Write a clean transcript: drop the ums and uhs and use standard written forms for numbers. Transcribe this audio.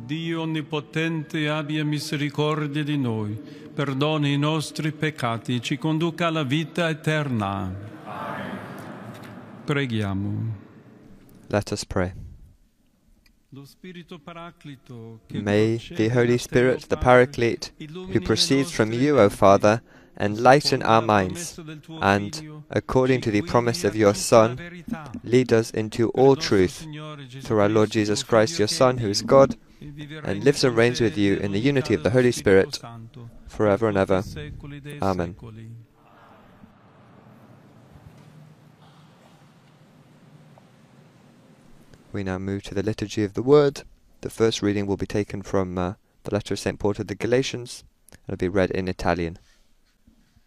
Dio Onnipotente abbia misericordia di noi, perdoni i nostri peccati e ci conduca alla vita eterna. Amen. Preghiamo. Let us pray. Lo Spirito Paraclito, che May procede the Holy da te, Spirit, o the Padre, Paraclete, illumini who le proceeds from nostre you, O menti, Father, enlighten our conforme alla minds, promessa del tuo and, Figlio, according to ci the promise guidi of a your tutta la Son, verità. lead us into Per all nostro truth, Signore Gesù through our Lord Cristo, Jesus tuo Christ, Figlio, your che Son, who is vive God, e vive e and regna lives and con reigns te with you in the unity of the dello Holy Spirito Spirit, Santo, forever and per tutti ever. i secoli dei Amen. secoli. We now move to the Liturgy of the Word. The first reading will be taken from the letter of St. Paul to the Galatians, and will be read in Italian.